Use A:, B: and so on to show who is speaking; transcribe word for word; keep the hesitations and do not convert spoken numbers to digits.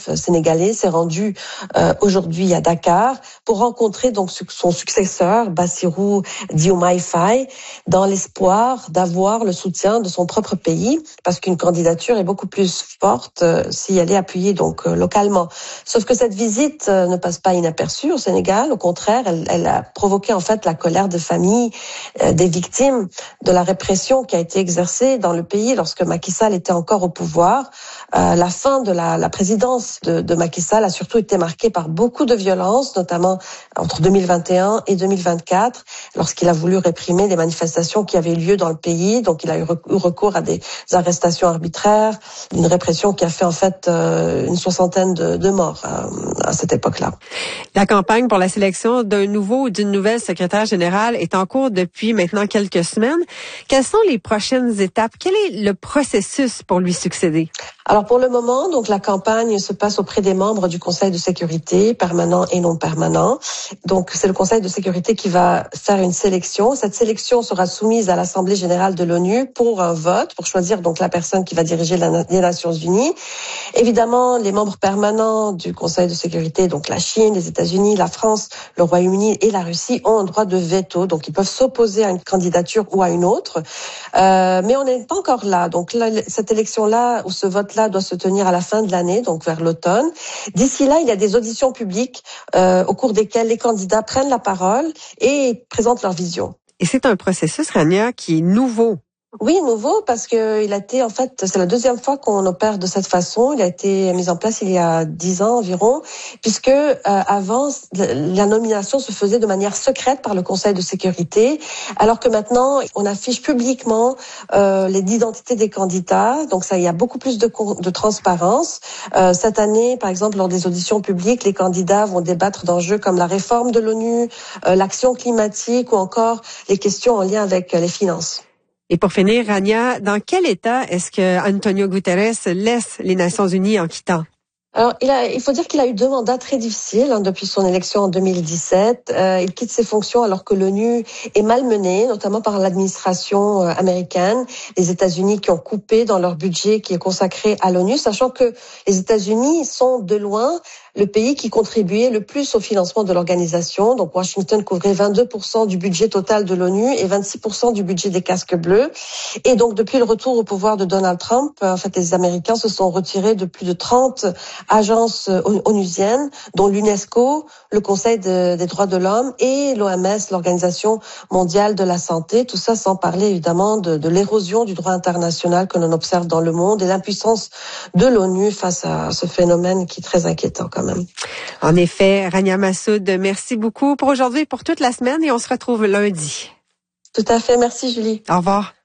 A: chef sénégalais s'est rendu euh, aujourd'hui à Dakar pour rencontrer donc son successeur, Bassirou Diomaye Faye, dans l'espoir d'avoir le soutien de son propre pays, parce qu'une candidature est beaucoup plus forte euh, si elle est appuyée donc euh, localement. Sauf que cette visite euh, ne passe pas inaperçue au Sénégal. Au contraire, elle, elle a provoqué en fait la colère des familles, euh, des victimes de la répression qui a été exercée dans le pays lorsque Macky Sall était encore au pouvoir. Euh, la fin de la, la présidence de, de Macky Sall a surtout été marquée par beaucoup de violence, notamment entre deux mille vingt et un et deux mille vingt-quatre, lorsqu'il a voulu réprimer des manifestations qui avaient lieu dans le pays. Donc, il a eu recours à des arrestations arbitraires, une répression qui a fait en fait euh, une soixantaine de, de morts euh, à cette époque-là.
B: La campagne pour la sélection d'un nouveau ou d'une nouvelle secrétaire générale est en cours depuis maintenant quelques semaines. Quelles sont les prochaines étapes? Quel est le processus pour lui succéder?
A: Alors pour le moment, donc la campagne se passe auprès des membres du Conseil de sécurité, permanent et non permanent. Donc c'est le Conseil de sécurité qui va faire une sélection. Cette sélection sera soumise à l'Assemblée générale de l'ONU pour un vote, pour choisir donc la personne qui va diriger la, les Nations unies. Évidemment, les membres permanents du Conseil de sécurité, donc la Chine, les États-Unis, la France, le Royaume-Uni et la Russie, ont un droit de veto. Donc ils peuvent s'opposer à une candidature ou à une autre. Euh, mais on n'est pas encore là. Donc là, cette élection-là ou ce vote doit se tenir à la fin de l'année, donc vers l'automne. D'ici là, il y a des auditions publiques euh, au cours desquelles les candidats prennent la parole et présentent leur vision.
B: Et c'est un processus, Rania, qui est nouveau.
A: Oui, nouveau parce que il a été en fait c'est la deuxième fois qu'on opère de cette façon. Il a été mis en place il y a dix ans environ, puisque euh, avant la nomination se faisait de manière secrète par le Conseil de sécurité, alors que maintenant on affiche publiquement euh, les identités des candidats. Donc ça, il y a beaucoup plus de, de transparence. Euh, cette année, par exemple, lors des auditions publiques, les candidats vont débattre d'enjeux comme la réforme de l'ONU, euh, l'action climatique ou encore les questions en lien avec les finances.
B: Et pour finir, Rania, dans quel état est-ce que Antonio Guterres laisse les Nations unies en quittant?
A: Alors, il, a, il faut dire qu'il a eu deux mandats très difficiles hein, depuis son élection en deux mille dix-sept. Euh, il quitte ses fonctions alors que l'ONU est malmenée, notamment par l'administration euh, américaine, les États-Unis qui ont coupé dans leur budget qui est consacré à l'ONU, sachant que les États-Unis sont de loin le pays qui contribuait le plus au financement de l'organisation. Donc Washington couvrait vingt-deux pour cent du budget total de l'ONU et vingt-six pour cent du budget des casques bleus. Et donc depuis le retour au pouvoir de Donald Trump, en fait les Américains se sont retirés de plus de trente agences onusiennes, dont l'UNESCO, le Conseil de, des droits de l'homme et l'O M S, l'Organisation mondiale de la santé. Tout ça sans parler évidemment de, de l'érosion du droit international que l'on observe dans le monde et l'impuissance de l'ONU face à ce phénomène qui est très inquiétant quand même.
B: En effet, Rania Massoud, merci beaucoup pour aujourd'hui et pour toute la semaine et on se retrouve lundi.
A: Tout à fait. Merci Julie.
B: Au revoir.